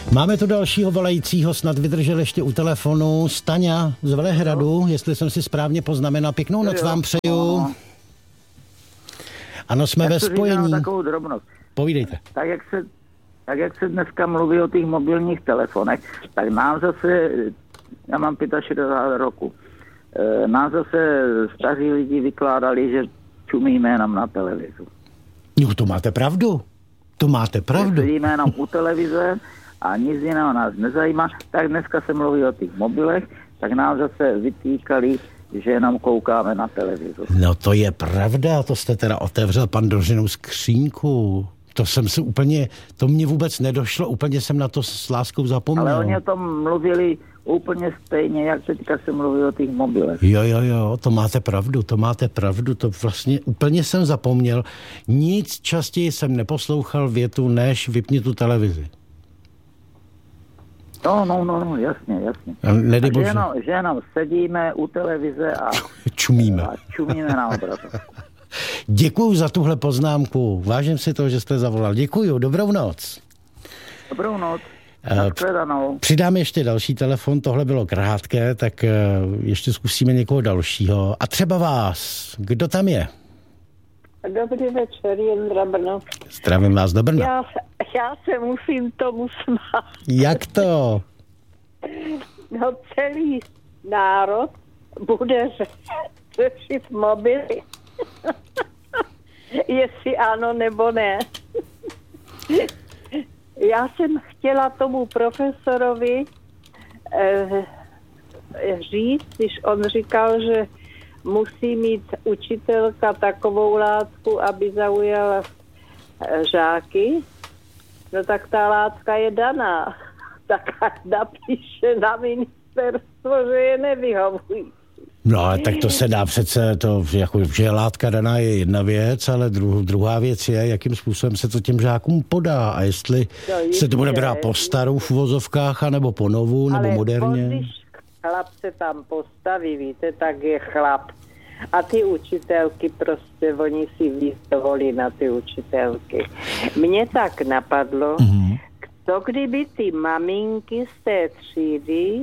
Máme tu dalšího volajícího, snad vydržel ještě u telefonu. Staňa z Velehradu, jestli jsem si správně poznamenal. Pěknou noc vám přeju. Ano, jsme ve spojení. Takovou drobnost. Povídejte. Tak jak se dneska mluví o těch mobilních telefonech, tak nám zase, já mám 65 roku, nám zase staří lidi vykládali, že čumíme jenom na televizi. Jo, to máte pravdu. To máte pravdu. Sedíme jenom u televize a nic jiného nás nezajímá. Tak dneska se mluví o těch mobilech, tak nám zase vytýkali, že jenom koukáme na televizi. No to je pravda, to jste teda otevřel Pandořinu skřínku. To jsem si úplně, to mě vůbec nedošlo, úplně jsem na to s láskou zapomněl. Ale oni o tom mluvili úplně stejně, jak teďka se mluví o těch mobilech. Jo, to máte pravdu, to vlastně úplně jsem zapomněl. Nic častěji jsem neposlouchal větu, než vypni tu televizi. No, jasně. Že jenom sedíme u televize a čumíme na obrazovku. Děkuju za tuhle poznámku. Vážím si toho, že jste zavolal. Děkuju, dobrou noc. Dobrou noc. Přidám ještě další telefon, tohle bylo krátké, tak ještě zkusíme někoho dalšího. A třeba vás. Kdo tam je? Dobrý večer, Jindra Brno. Zdravím vás do Brna. Já se musím tomu smát. Jak to? No celý národ bude řešit mobily. Jestli ano nebo ne. Já jsem chtěla tomu profesorovi říct, když on říkal, že musí mít učitelka takovou látku, aby zaujala žáky, no tak ta látka je daná. Tak napíše na ministerstvo, že je nevyhovují. No, ale tak to se dá přece, to, jako, že látka daná je jedna věc, ale druhá věc je, jakým způsobem se to těm žákům podá a jestli se to bude brát po staru v uvozovkách, anebo po novu, nebo moderně. Ale když chlap se tam postaví, víte, tak je chlap. A ty učitelky prostě, oni si víc dovolí na ty učitelky. Mně tak napadlo, co kdyby ty maminky z té třídy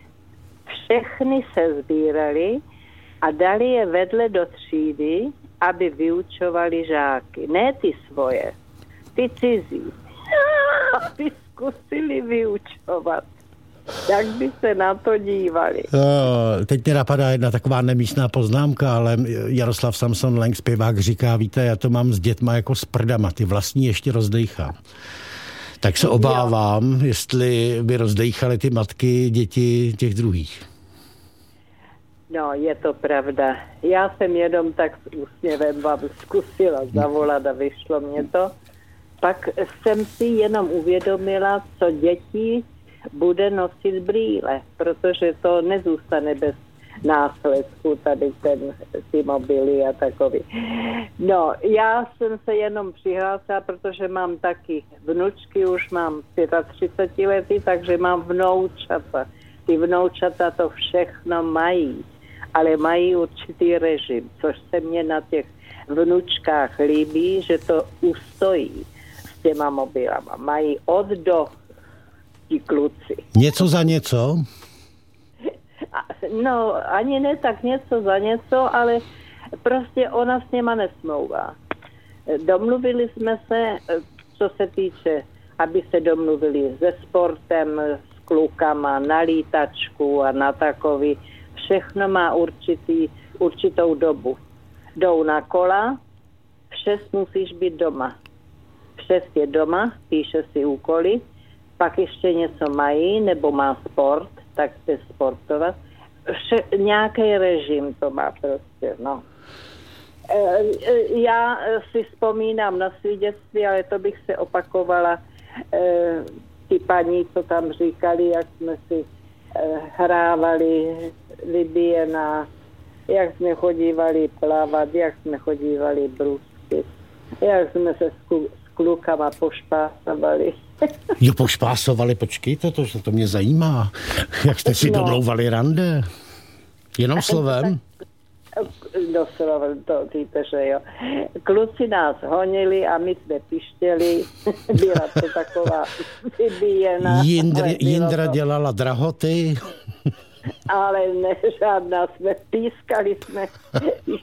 všechny se sbírali a dali je vedle do třídy, aby vyučovali žáky. Ne ty svoje, ty cizí. Aby zkusili vyučovat. Jak by se na to dívali? Teď mě napadá jedna taková nemístná poznámka, ale Jaroslav Samson Lang, zpěvák, říká, víte, já to mám s dětma jako s prdama, ty vlastní ještě rozdejchám. Tak se obávám, jestli by rozdejchaly ty matky děti těch druhých. No, je to pravda. Já jsem jenom tak s úsměvem vám zkusila zavolat a vyšlo mě to. Pak jsem si jenom uvědomila, co děti bude nosit brýle, protože to nezůstane bez následku tady ty mobily a takový. No, já jsem se jenom přihlásila, protože mám taky vnučky, už mám 35 lety, takže mám vnoučata. Ty vnoučata to všechno mají, ale mají určitý režim, což se mně na těch vnučkách líbí, že to ustojí s těma mobilama. Mají od do ti kluci. Něco za něco? No, ani ne tak něco za něco, ale prostě ona s něma nesmlouvá. Domluvili jsme se, co se týče, aby se domluvili se sportem, s klukama, na lítačku a na takový. Všechno má určitou dobu. Jdou na kola, v 6 musíš být doma. V 6 je doma, píše si úkoly, pak ještě něco mají, nebo má sport, tak chce sportovat. Nějaký režim to má prostě, no. Já si vzpomínám na svý dětství, ale to bych se opakovala. Ty paní, co tam říkali, jak jsme si hrávali Libiena, jak jsme chodívali plavat, jak jsme chodívali brusky, jak jsme se s klukama pošpásovali. Jo, pošpásovali, počkejte, to mě zajímá. Jak jste si domlouvali rande? Jenom slovem? Doslova to víte, že jo. Kluci nás honili a my jsme pištěli. Byla to taková vybíjená. Jindra dělala drahoty. Ale ne, žádná, jsme pískali jsme.